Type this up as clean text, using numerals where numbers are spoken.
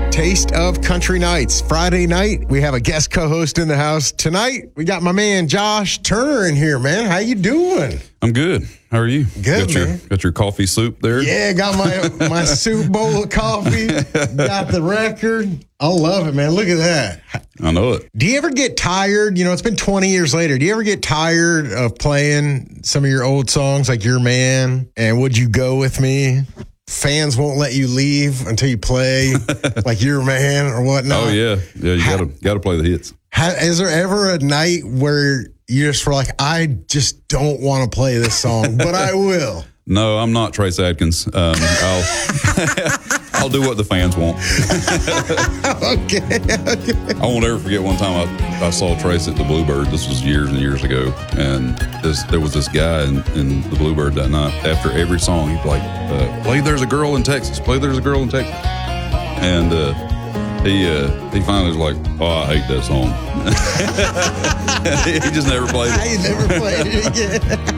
Taste of Country Nights. Friday night, we have a guest co-host in the house. Tonight, we got my man Josh Turner in here, man. How you doing? I'm good. How are you? Good, man. Got your coffee soup there? Yeah, got my soup bowl of coffee. Got the record. I love it, man. Look at that. I know it. Do you ever get tired? You know, it's been 20 years later. Do you ever get tired of playing some of your old songs like Your Man and Would You Go With Me? Fans won't let you leave until you play like Your Man or whatnot. Oh, yeah. Yeah, you gotta play the hits. Is there ever a night where you just were like, I just don't want to play this song, but I will? No, I'm not Trace Adkins. I'll do what the fans want. Okay. I won't ever forget one time I saw Trace at the Bluebird. This was years and years ago. And there was this guy in the Bluebird that night. After every song, he'd be like, play There's a Girl in Texas. Play There's a Girl in Texas. And he finally was like, oh, I hate that song. He just never played it. I never played it again.